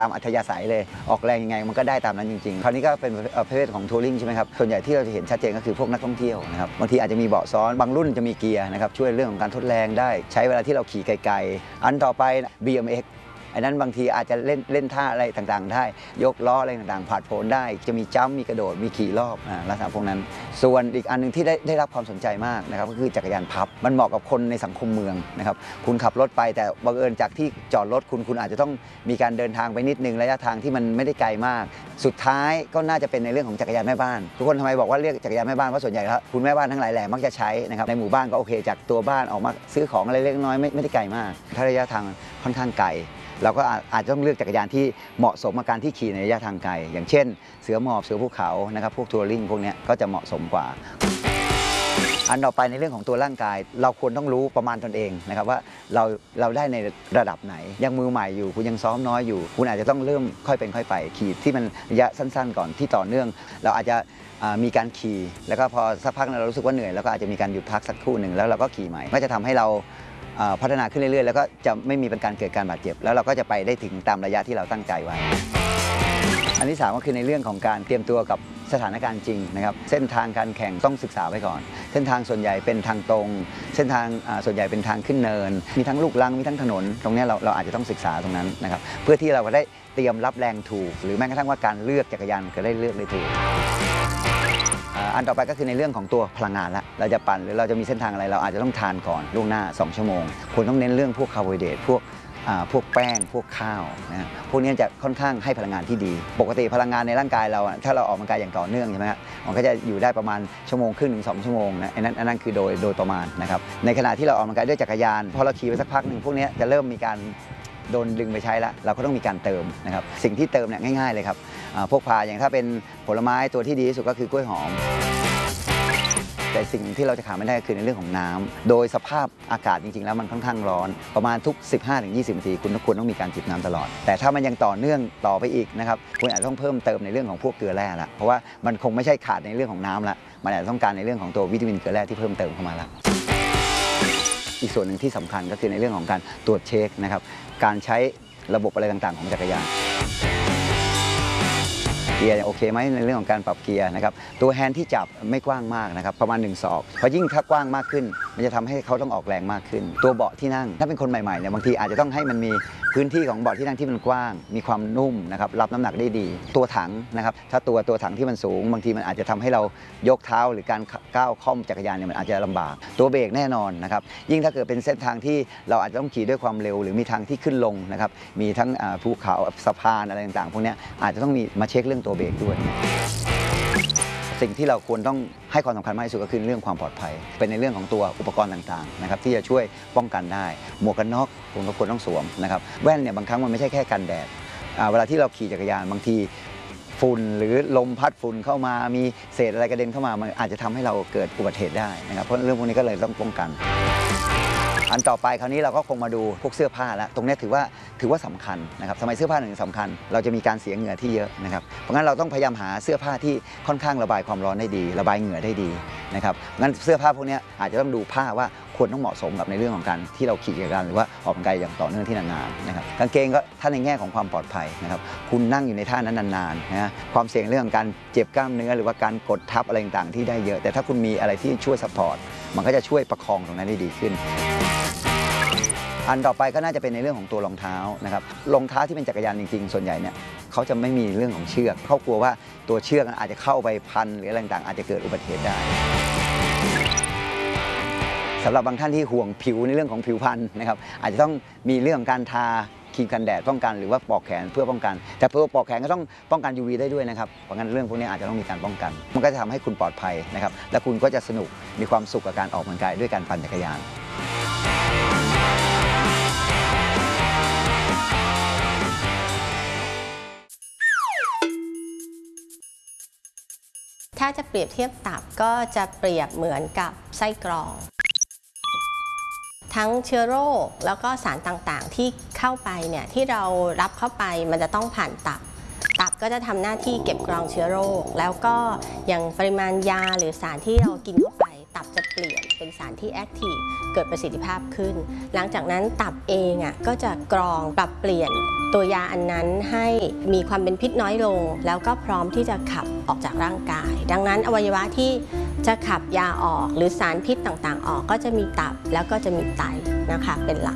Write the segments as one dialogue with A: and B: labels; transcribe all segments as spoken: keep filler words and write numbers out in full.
A: ตามอัธยาศัยเลยออกแรงยังไงมันก็ได้ตามนั้นจริงๆคราวนี้ก็เป็นประเภทของทัวริงใช่ไหมครับส่วนใหญ่ที่เราจะเห็นชัดเจนก็คือพวกนักท่องเที่ยวนะครับบางทีอาจจะมีเบาะซ้อนบางรุ่นจะมีเกียร์นะครับช่วยเรื่องของการทดแรงได้ใช้เวลาที่เราขี่ไกลๆอันต่อไป บี เอ็ม เอ็กซ์ อันนั้นบางทีอาจจะเล่นเล่นท่าอะไรต่างๆได้ยกล้ออะไรต่างๆผ่านโผล่ได้จะมีจัมป์มีกระโดดมีขี่รอบลักษณะพวกนั้นส่วนอีกอันนึงที่ได้ได้รับความสนใจมากนะครับก็คือจักรยานพับมันเหมาะกับคนในสังคมเมืองนะครับคุณขับรถไปแต่บังเอิญจากที่จอดรถคุณคุณอาจจะต้องมีการเดินทางไปนิดนึงระยะทางที่มันไม่ได้ไกลมากสุดท้ายก็น่าจะเป็นในเรื่องของจักรยานแม่บ้านทุกคนทำไมบอกว่าเรียกจักรยานแม่บ้านเพราะส่วนใหญ่แล้วคุณแม่บ้านทั้งหลายแหล่มักจะใช้นะครับในหมู่บ้านก็โอเคจากตัวบ้านออกมาซื้อของอะไรเล็กน้อยไม่ไม่ได้ไกลมากถ้าระยะทางค่อนข้างไกลเราก็อาจจะต้องเลือกจักรยานที่เหมาะสมกับการที่ขี่ในระยะทางไกลอย่างเช่นเสือหมอบเสือภูเขานะครับพวกทัวริงพวกนี้ก็จะเหมาะสมกว่าอันต่อไปในเรื่องของตัวร่างกายเราควรต้องรู้ประมาณตนเองนะครับว่าเราเราได้ในระดับไหนยังมือใหม่อยู่คุณยังซ้อมน้อยอยู่คุณอาจจะต้องเริ่มค่อยเป็นค่อยไปขี่ที่มันระยะสั้นๆก่อนที่ต่อเนื่องเราอาจจะมีการขี่แล้วก็พอสักพักเรารู้สึกว่าเหนื่อยแล้วก็อาจจะมีการหยุดพักสักครู่หนึ่งแล้วเราก็ขี่ใหม่ก็จะทำให้เราพัฒนาขึ้นเรื่อยๆแล้วก็จะไม่มีเป็นการเกิดการบาดเจ็บแล้วเราก็จะไปได้ถึงตามระยะที่เราตั้งใจไว้อันที่สามก็คือในเรื่องของการเตรียมตัวกับสถานการณ์จริงนะครับเส้นทางการแข่งต้องศึกษาไว้ก่อนเส้นทางส่วนใหญ่เป็นทางตรงเส้นทางส่วนใหญ่เป็นทางขึ้นเนินมีทั้งลูกรังมีทั้งถนนตรงนี้เราเราอาจจะต้องศึกษาตรงนั้นนะครับเพื่อที่เราจะได้เตรียมรับแรงถูกหรือแม้กระทั่งว่าการเลือกจักรยานก็ได้เลือกได้ถูกอันต่อไปก็คือในเรื่องของตัวพลังงานละเราจะปั่นหรือเราจะมีเส้นทางอะไรเราอาจจะต้องทานก่อนล่วงหน้าสองชั่วโมงควรต้องเน้นเรื่องพวกคาร์โบไฮเดรตพวกพวกแป้งพวกข้าวนะพวกนี้จะค่อนข้างให้พลังงานที่ดีปกติพลังงานในร่างกายเราถ้าเราออกกำลังกายอย่างต่อเนื่องใช่ไหมครับมันก็จะอยู่ได้ประมาณชั่วโมงครึ่งถึงสองชั่วโมงนะอันนั้นอันนั้นคือโดยโดยประมาณนะครับในขณะที่เราออกกำลังกายด้วยจักรยานพอเราขี่ไปสักพักหนึ่งพวกนี้จะเริ่มมีการโดนดึงไปใช้แล้วเราก็ต้องมีการเติมนะครับสิ่งที่เติมเนี่ยง่ายๆเลยครับพวกพาอย่างถ้าเป็นผลไม้ตัวที่ดีที่สุดก็คือกล้วยหอมแต่สิ่งที่เราจะขาดไม่ได้คือในเรื่องของน้ำโดยสภาพอากาศจริงๆแล้วมันค่อนข้างร้อนประมาณทุก สิบห้าถึงยี่สิบ นาทีคุณควรต้องมีการจิบน้ำตลอดแต่ถ้ามันยังต่อเนื่องต่อไปอีกนะครับคุณอาจจะต้องเพิ่มเติมในเรื่องของพวกเกลือแร่ละเพราะว่ามันคงไม่ใช่ขาดในเรื่องของน้ำละมันอาจจะต้องการในเรื่องของตัววิตามินเกลือแร่ที่เพิ่มเติมเข้ามาละอีกส่วนหนึ่งที่สำคัญก็คือในเรื่องของการตรวจเช็คนะครับการใช้ระบบอะไรต่างๆของจักรยานเกียร์โอเคไหมในเรื่องของการปรับเกียร์นะครับตัวแฮนด์ที่จับไม่กว้างมากนะครับประมาณหนึ่งศอกเพราะยิ่งถ้ากว้างมากขึ้นมันจะทำให้เขาต้องออกแรงมากขึ้นตัวเบาะที่นั่งถ้าเป็นคนใหม่ๆเนี่ยบางทีอาจจะต้องให้มันมีพื้นที่ของเบาะที่นั่งที่มันกว้างมีความนุ่มนะครับรับน้ำหนักได้ดีตัวถังนะครับถ้าตัวตัวถังที่มันสูงบางทีมันอาจจะทำให้เรายกเท้าหรือการก้าวค่อมจักรยานเนี่ยมันอาจจะลำบากตัวเบรกแน่นอนนะครับยิ่งถ้าเกิดเป็นเส้นทางที่เราอาจจะต้องขี่ด้วยความเร็วหรือมีทางที่ขึ้นลงนะครับมีทั้งภูเขาสะพานอะไรต่างๆพวกนี้อาจจะต้องมีมาเช็คเรื่องตัวเบรกด้วยสิ่งที่เราควรต้องให้ความสำคัญมากที่สุดก็คือเรื่องความปลอดภัยเป็นในเรื่องของตัวอุปกรณ์ต่างๆนะครับที่จะช่วยป้องกันได้หมวกกันน็อกคุณก็ควรต้องสวมนะครับแว่นเนี่ยบางครั้งมันไม่ใช่แค่กันแดดเวลาที่เราขี่จักรยานบางทีฝุ่นหรือลมพัดฝุ่นเข้ามามีเศษอะไรกระเด็นเข้ามามันอาจจะทำให้เราเกิดอุบัติเหตุได้นะครับเพราะเรื่องพวกนี้ก็เลยต้องป้องกันอันต่อไปคราวนี้เราก็คงมาดูพวกเสื้อผ้าแล้วตรงนี้ถือว่าถือว่าสำคัญนะครับทำไมเสื้อผ้าถึงสำคัญเราจะมีการเสียเหงื่อที่เยอะนะครับเพราะงั้นเราต้องพยายามหาเสื้อผ้าที่ค่อนข้างระบายความร้อนได้ดีระบายเหงื่อได้ดีนะครับงั้นเสื้อผ้าพวกนี้อาจจะต้องดูผ้าว่าควรต้องเหมาะสมกับในเรื่องของการที่เราขี่จักรยานหรือว่าออกกำลังกายอย่างต่อเนื่องที่นานๆนะครับกางเกงก็ถ้าในแง่ของความปลอดภัยนะครับคุณนั่งอยู่ในท่านั้นนานๆนะความเสี่ยงเรื่องของการเจ็บกล้ามเนื้อหรือว่าการกดทับอะไรต่างๆที่ได้เยอะแต่ถ้าคุณมีอะไรที่ช่วยซัพพอร์ตมันก็จะช่วยประคองตรงนั้นได้ดีขึ้นอันต่อไปก็น่าจะเป็นในเรื่องของตัวรองเท้านะครับรองเท้าที่เป็นจักรยานจริงๆส่วนใหญ่เนี่ยเขาจะไม่มีเรื่องของเชือกเขากลัวว่าตัวเชือกอาจจะเข้าไปพันหรืออะไรต่างๆอาจจะเกิดอุบัติเหตุได้สำหรับบางท่านที่ห่วงผิวในเรื่องของผิวพรรณนะครับอาจจะต้องมีเรื่องการทาครีมกันแดดป้องกันหรือว่าปลอกแขนเพื่อป้องกันแต่เพื่อปลอกแขนก็ต้องป้องกัน ยู วี ได้ด้วยนะครับเพราะงั้นเรื่องพวกนี้อาจจะต้องมีการป้องกันมันก็จะทำให้คุณปลอดภัยนะครับและคุณก็จะสนุกมีความสุขกับการออกกำลังกายด้วยการปั่นจักรยาน
B: ถ้าจะเปรียบเทียบตับก็จะเปรียบเหมือนกับไส้กรองทั้งเชื้อโรคแล้วก็สารต่างๆที่เข้าไปเนี่ยที่เรารับเข้าไปมันจะต้องผ่านตับตับก็จะทำหน้าที่เก็บกรองเชื้อโรคแล้วก็อย่างปริมาณยาหรือสารที่เรากินเข้าไปตับจะเปลี่ยนเป็นสารที่แอคทีฟเกิดประสิทธิภาพขึ้นหลังจากนั้นตับเองอ่ะก็จะกรองปรับเปลี่ยนตัวยาอันนั้นให้มีความเป็นพิษน้อยลงแล้วก็พร้อมที่จะขับออกจากร่างกายดังนั้นอวัยวะที่จะขับยาออกหรือสารพิษต่างๆออกก็จะมีตับแล้วก็จะมีไตนะคะเป็นหลัก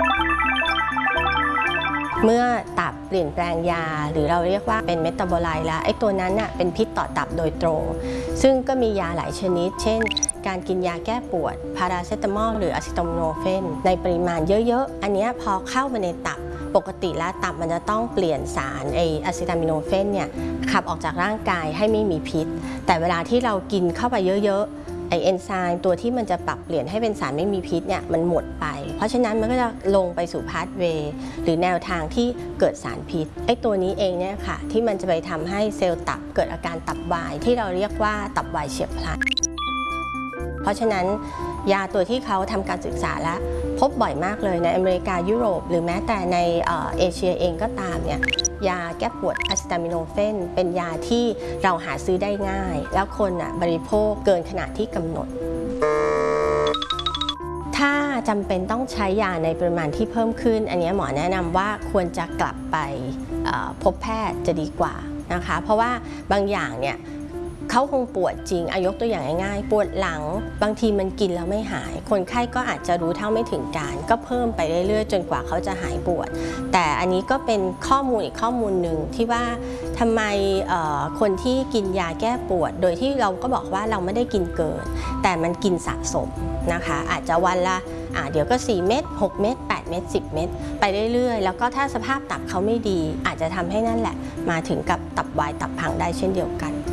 B: เมื่อตับเปลี่ยนแปลงยาหรือเราเรียกว่าเป็นเมตาบอไลต์แล้วไอ้ตัวนั้นน่ะเป็นพิษต่อตับโดยตรงซึ่งก็มียาหลายชนิดเช่นการกินยาแก้ปวดพาราเซตามอลหรืออะซิตามิโนเฟนในปริมาณเยอะๆอันนี้พอเข้ามาในตับปกติแล้วตับมันจะต้องเปลี่ยนสารไออะซิตามิโนเฟนเนี่ยขับออกจากร่างกายให้ไม่มีพิษแต่เวลาที่เรากินเข้าไปเยอะๆไอเอนไซม์ตัวที่มันจะปรับเปลี่ยนให้เป็นสารไม่มีพิษเนี่ยมันหมดไปเพราะฉะนั้นมันก็จะลงไปสู่พาธเวย์หรือแนวทางที่เกิดสารพิษไอตัวนี้เองเนี่ยค่ะที่มันจะไปทำให้เซลล์ตับเกิดอาการตับวายที่เราเรียกว่าตับวายเฉียบพลันเพราะฉะนั้นยาตัวที่เขาทำการศึกษาและพบบ่อยมากเลยในอเมริกายุโรปหรือแม้แต่ในเอเชียเองก็ตามเนี่ยยาแก้ปวดอะซิตามิโนเฟนเป็นยาที่เราหาซื้อได้ง่ายแล้วคนอ่ะบริโภคเกินขนาดที่กำหนดถ้าจำเป็นต้องใช้ยาในปริมาณที่เพิ่มขึ้นอันนี้หมอแนะนำว่าควรจะกลับไปพบแพทย์จะดีกว่านะคะเพราะว่าบางอย่างเนี่ยเขาคงปวดจริงอายกตัวอย่างง่ายๆปวดหลังบางทีมันกินแล้วไม่หายคนไข้ก็อาจจะรู้เท่าไม่ถึงการก็เพิ่มไปเรื่อยๆจนกว่าเขาจะหายปวดแต่อันนี้ก็เป็นข้อมูลอีกข้อมูลหนึ่งที่ว่าทำไมคนที่กินยาแก้ปวดโดยที่เราก็บอกว่าเราไม่ได้กินเกินแต่มันกินสะสมนะคะอาจจะวันละเดี๋ยวก็สี่เม็ดหกเม็ดแปดเม็ดสิบเม็ดไปเรื่อยๆแล้วก็ถ้าสภาพตับเขาไม่ดีอาจจะทำให้นั่นแหละมาถึงกับตับวายตับพังได้เช่นเดียวกัน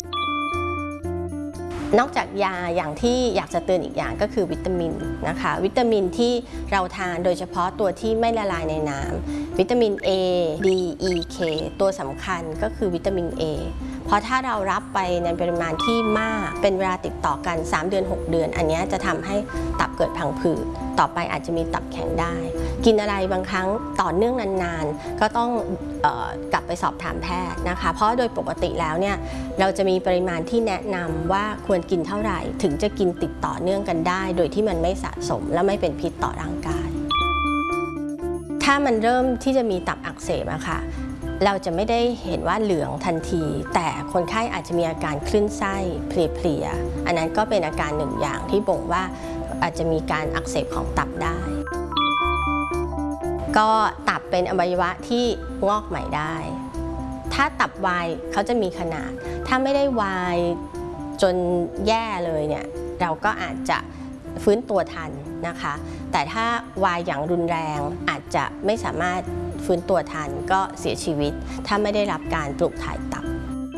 B: นอกจากยาอย่างที่อยากจะเตือนอีกอย่างก็คือวิตามินนะคะวิตามินที่เราทานโดยเฉพาะตัวที่ไม่ละลายในน้ำวิตามิน A D E K ตัวสำคัญก็คือวิตามิน A เพราะถ้าเรารับไปในปริมาณที่มากเป็นเวลาติดต่อกันสามเดือนหกเดือนอันนี้จะทำให้ตับเกิดพังผืดต่อไปอาจจะมีตับแข็งได้กินอะไรบางครั้งต่อเนื่องนานๆก็ต้องเอ่อกลับไปสอบถามแพทย์นะคะเพราะโดยปกติแล้วเนี่ยเราจะมีปริมาณที่แนะนำว่าควรกินเท่าไหร่ถึงจะกินติดต่อเนื่องกันได้โดยที่มันไม่สะสมและไม่เป็นพิษต่อร่างกายถ้ามันเริ่มที่จะมีตับอักเสบอะค่ะเราจะไม่ได้เห็นว่าเหลืองทันทีแต่คนไข้อาจจะมีอาการคลื่นไส้เพลียๆอันนั้นก็เป็นอาการหนึ่งอย่างที่บ่งว่าอาจจะมีการอักเสบของตับได้ก็ตับเป็นอวัยวะที่งอกใหม่ได้ถ้าตับวายเขาจะมีขนาดถ้าไม่ได้วายจนแย่เลยเนี่ยเราก็อาจจะฟื้นตัวทันนะคะแต่ถ้าวายอย่างรุนแรงอาจจะไม่สามารถฟื้นตัวทันก็เสียชีวิตถ้าไม่ได้รับการปลูกถ่ายตับ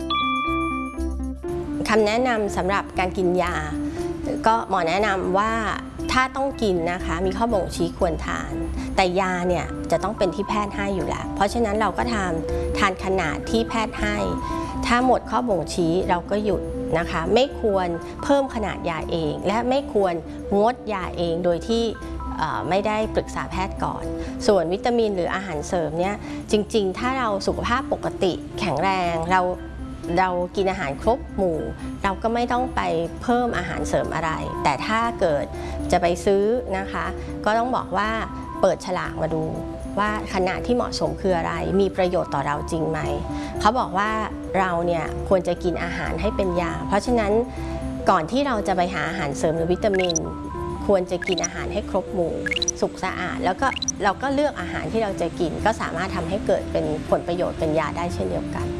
B: คำแนะนำสำหรับการกินยาก็หมอแนะนำว่าถ้าต้องกินนะคะมีข้อบ่งชี้ควรทานแต่ยาเนี่ยจะต้องเป็นที่แพทย์ให้อยู่แล้วเพราะฉะนั้นเราก็ทานทานขนาดที่แพทย์ให้ถ้าหมดข้อบ่งชี้เราก็หยุดนะคะไม่ควรเพิ่มขนาดยาเองและไม่ควรงดยาเองโดยที่ไม่ได้ปรึกษาแพทย์ก่อนส่วนวิตามินหรืออาหารเสริมเนี่ยจริงๆถ้าเราสุขภาพปกติแข็งแรงเราเรากินอาหารครบหมู่เราก็ไม่ต้องไปเพิ่มอาหารเสริมอะไรแต่ถ้าเกิดจะไปซื้อนะคะก็ต้องบอกว่าเปิดฉลากมาดูว่าขนาดที่เหมาะสมคืออะไรมีประโยชน์ต่อเราจริงไหมเขาบอกว่าเราเนี่ยควรจะกินอาหารให้เป็นยาเพราะฉะนั้นก่อนที่เราจะไปหาอาหารเสริมหรือวิตามินควรจะกินอาหารให้ครบหมู่สุขสะอาดแล้วก็เราก็เลือกอาหารที่เราจะกินก็สามารถทำให้เกิดเป็นผลประโยชน์เป็นยาได้เช่นเดียวกัน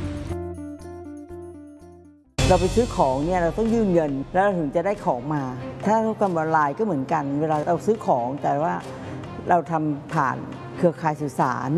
C: เราไปซื้อของเนี่ยเราต้องยื่นเงินแล้วเราถึงจะได้ของมาถ้าธุรกรรมออนไลน์ก็เหมือนกันเวลาเราซื้อของแต่ว่าเราทำผ่านเครือข่ายสื่อสาร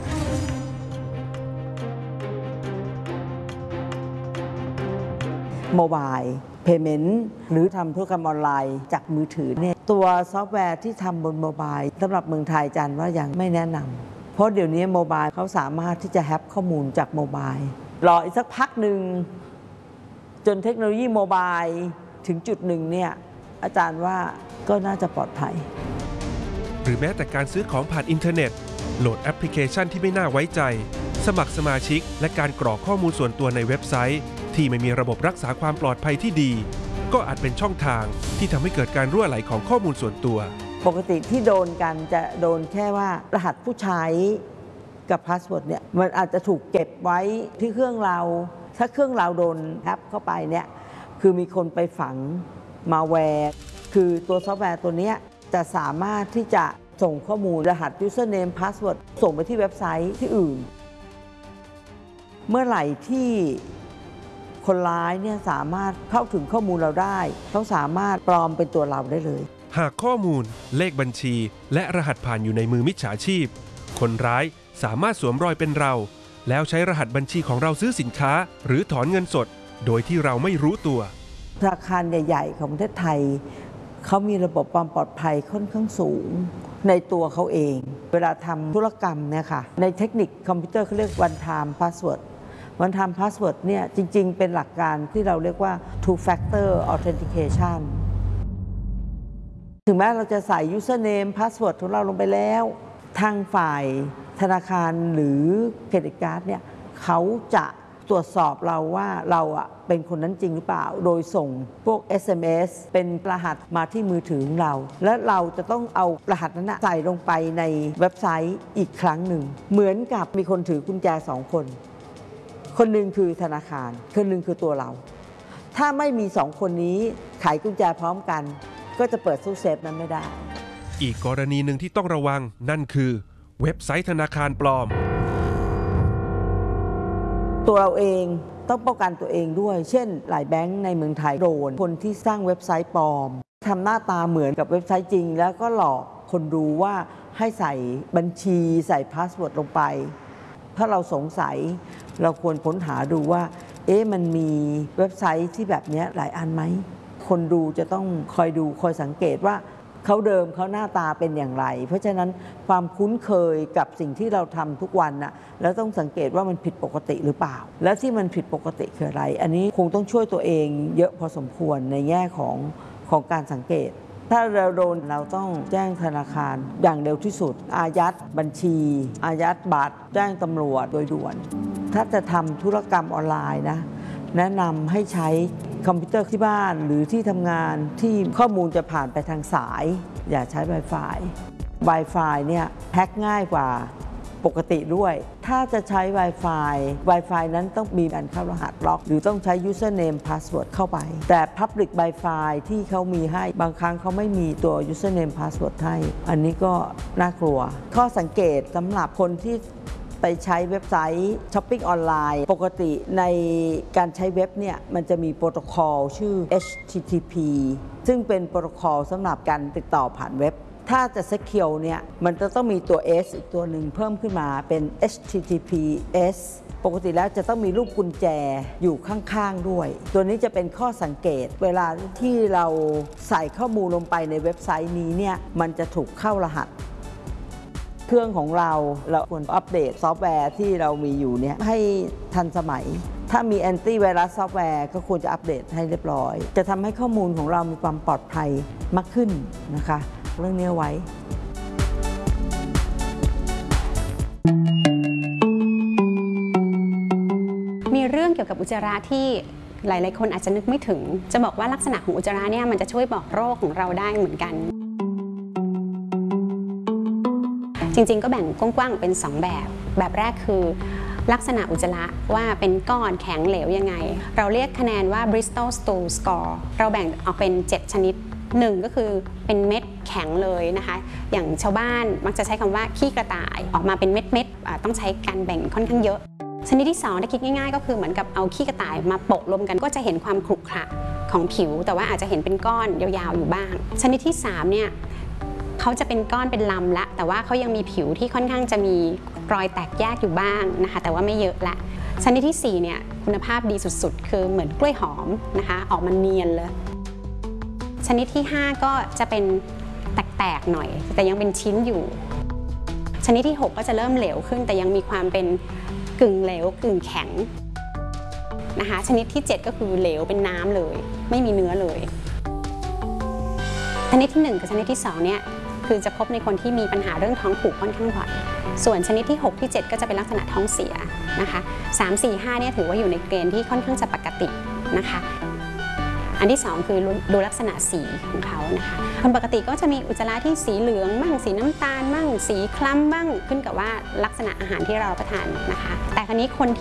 C: โมบายเพย์เมนต์หรือทำธุรกรรมออนไลน์จากมือถือเนี่ยตัวซอฟต์แวร์ที่ทำบนโมบายสำหรับเมืองไทยจันว่ายังไม่แนะนำเพราะเดี๋ยวนี้โมบายเขาสามารถที่จะแฮปข้อมูลจากโมบายรออีกสักพักหนึ่งจนเทคโนโลยีโมบายถึงจุดหนึ่งเนี่ยอาจารย์ว่าก็น่าจะปลอดภัย
D: หรือแม้แต่การซื้อของผ่านอินเทอร์เน็ตโหลดแอปพลิเคชันที่ไม่น่าไว้ใจสมัครสมาชิกและการกรอกข้อมูลส่วนตัวในเว็บไซต์ที่ไม่มีระบบรักษาความปลอดภัยที่ดีก็อาจเป็นช่องทางที่ทำให้เกิดการรั่วไหลของข้อมูลส่วนตัว
C: ปกติที่โดนกันจะโดนแค่ว่ารหัสผู้ใช้กับพาสเวิร์ดเนี่ยมันอาจจะถูกเก็บไว้ที่เครื่องเราถ้าเครื่องเราโดนแฮปเข้าไปเนี่ยคือมีคนไปฝังมาแวร์คือตัวซอฟต์แวร์ตัวนี้จะสามารถที่จะส่งข้อมูลรหัส username password ส่งไปที่เว็บไซต์ที่อื่นเมื่อไหร่ที่คนร้ายเนี่ยสามารถเข้าถึงข้อมูลเราได้เขาสามารถปลอมเป็นตัวเราได้เลย
D: หากข้อมูลเลขบัญชีและรหัสผ่านอยู่ในมือมิจฉาชีพคนร้ายสามารถสวมรอยเป็นเราแล้วใช้รหัสบัญชีของเราซื้อสินค้าหรือถอนเงินสดโดยที่เราไม่รู้ตัว
C: ธนาคารใหญ่ๆของประเทศไทยเขามีระบบความปลอดภัยค่อนข้างสูงในตัวเขาเองเวลาทำธุรกรรมเนี่ยค่ะในเทคนิคคอมพิวเตอร์เขาเรียก one time password one time password เนี่ยจริงๆเป็นหลักการที่เราเรียกว่า two factor authentication ถึงแม้เราจะใส่ username password ของเราลงไปแล้วทางฝ่ายธนาคารหรือเครดิตการ์ดเนี่ยเขาจะตรวจสอบเราว่าเราอะเป็นคนนั้นจริงหรือเปล่าโดยส่งพวก เอส เอ็ม เอส เป็นรหัสมาที่มือถือของเราและเราจะต้องเอารหัสนั้นใส่ลงไปในเว็บไซต์อีกครั้งหนึ่งเหมือนกับมีคนถือกุญแจสองคนคนหนึ่งคือธนาคารคนหนึ่งคือตัวเราถ้าไม่มีสองคนนี้ไขกุญแจพร้อมกันก็จะเปิดตู้เซฟนั้นไม่ได้
D: อีกกรณีหนึ่งที่ต้องระวังนั่นคือเว็บไซต์ธนาคารปลอม
C: ตัวเราเองต้องป้องกันตัวเองด้วยเช่นหลายแบงก์ในเมืองไทยโดนคนที่สร้างเว็บไซต์ปลอมทำหน้าตาเหมือนกับเว็บไซต์จริงแล้วก็หลอกคนดูว่าให้ใส่บัญชีใส่พาสเวิร์ดลงไปถ้าเราสงสัยเราควรค้นหาดูว่าเอ๊ะมันมีเว็บไซต์ที่แบบนี้หลายอันไหมคนดูจะต้องคอยดูคอยสังเกตว่าเขาเดิมเขาหน้าตาเป็นอย่างไรเพราะฉะนั้นความคุ้นเคยกับสิ่งที่เราทำทุกวันน่ะแล้วต้องสังเกตว่ามันผิดปกติหรือเปล่าและที่มันผิดปกติคืออะไรอันนี้คงต้องช่วยตัวเองเยอะพอสมควรในแง่ของของการสังเกตถ้าเราโดนเราต้องแจ้งธนาคารอย่างเร็วที่สุดอายัดบัญชีอายัดบัตรแจ้งตำรวจโดยด่วนถ้าจะทำธุรกรรมออนไลน์นะแนะนำให้ใช้คอมพิวเตอร์ที่บ้านหรือที่ทำงานที่ข้อมูลจะผ่านไปทางสายอย่าใช้ Wi-Fi Wi-Fi เนี่ยแฮ็กง่ายกว่าปกติด้วยถ้าจะใช้ Wi-Fi Wi-Fi นั้นต้องมีการเข้ารหัสล็อกหรือต้องใช้ username password เข้าไปแต่ Public Wi-Fi ที่เขามีให้บางครั้งเขาไม่มีตัว username password ให้อันนี้ก็น่ากลัวข้อสังเกตสำหรับคนที่ไปใช้เว็บไซต์ช้อปปิ้งออนไลน์ปกติในการใช้เว็บเนี่ยมันจะมีโปรโตคอลชื่อ เอช ที ที พี ซึ่งเป็นโปรโตคอลสำหรับการติดต่อผ่านเว็บถ้าจะ secure เนี่ยมันจะต้องมีตัว S อีกตัวหนึ่งเพิ่มขึ้นมาเป็น เอช ที ที พี เอส ปกติแล้วจะต้องมีรูปกุญแจอยู่ข้างๆด้วยตัวนี้จะเป็นข้อสังเกตเวลาที่เราใส่ข้อมูลลงไปในเว็บไซต์นี้เนี่ยมันจะถูกเข้ารหัสเครื่องของเราเราควรอัปเดตซอฟต์แวร์ที่เรามีอยู่เนี่ยให้ทันสมัยถ้ามีแอนตี้ไวรัสซอฟต์แวร์ก็ควรจะอัปเดตให้เรียบร้อยจะทำให้ข้อมูลของเรามีความปลอดภัยมากขึ้นนะคะเรื่องนี้ไว้
E: มีเรื่องเกี่ยวกับอุจจาระที่หลายๆคนอาจจะนึกไม่ถึงจะบอกว่าลักษณะของอุจจาระเนี่ยมันจะช่วยบอกโรคของเราได้เหมือนกันจริงๆก็แบ่งกว้างๆเป็นสองแบบแบบแรกคือลักษณะอุจจาระว่าเป็นก้อนแข็งเหลวยังไงเราเรียกคะแนนว่า Bristol Stool Score เราแบ่งออกเป็นเจ็ดชนิดหนึ่งก็คือเป็นเม็ดแข็งเลยนะคะอย่างชาวบ้านมักจะใช้คำว่าขี้กระต่ายออกมาเป็นเม็ดๆต้องใช้การแบ่งค่อนข้างเยอะชนิดที่สองถ้าคิดง่ายๆก็คือเหมือนกับเอาขี้กระต่ายมาโปะรวมกันก็จะเห็นความขรุขระของผิวแต่ว่าอาจจะเห็นเป็นก้อนยาวๆอยู่บ้างชนิดที่สามเนี่ยเขาจะเป็นก้อนเป็นลำละแต่ว่าเขายังมีผิวที่ค่อนข้างจะมีรอยแตกแยกอยู่บ้างนะคะแต่ว่าไม่เยอะละชนิดที่สี่เนี่ยคุณภาพดีสุดๆคือเหมือนกล้วยหอมนะคะออกมาเนียนเลยชนิดที่ห้าก็จะเป็นแตกๆหน่อยแต่ยังเป็นชิ้นอยู่ชนิดที่หกก็จะเริ่มเหลวขึ้นแต่ยังมีความเป็นกึ่งเหลวกึ่งแข็งนะคะชนิดที่เจ็ดก็คือเหลวเป็นน้ำเลยไม่มีเนื้อเลยชนิดที่หนึ่งกับชนิดที่สองเนี่ยคือจะพบในคนที่มีปัญหาเรื่องท้องผูกค่อนข้างบ่อยส่วนชนิดที่หกที่เจ็ดก็จะเป็นลักษณะท้องเสียนะคะสาม สี่ ห้าเนี่ยถือว่าอยู่ในเกณฑ์ที่ค่อนข้างจะปกตินะคะอันที่สองคือดูลักษณะสีของเขานะคะคนปกติก็จะมีอุจจาระที่สีเหลืองมั่งสีน้ำตาลมั่งสีคล้ำบ้างขึ้นกับว่าลักษณะอาหารที่เรารับประทานนะคะแต่คราวนี้คนที่